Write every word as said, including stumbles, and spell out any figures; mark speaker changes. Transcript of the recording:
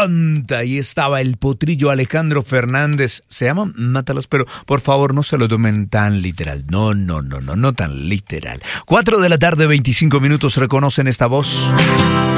Speaker 1: pronta. Ahí estaba el potrillo Alejandro Fernández. Se llama Mátalos, pero por favor no se lo tomen tan literal. No, no, no, no, no tan literal. Cuatro de la tarde, veinticinco minutos. ¿Reconocen esta voz?